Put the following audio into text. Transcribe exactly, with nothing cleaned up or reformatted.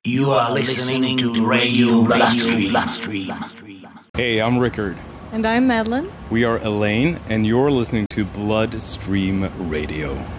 You are listening to Radio Bloodstream. Hey, I'm Rickard. And I'm Madeline. We are Elaine, and you're listening to Bloodstream Radio.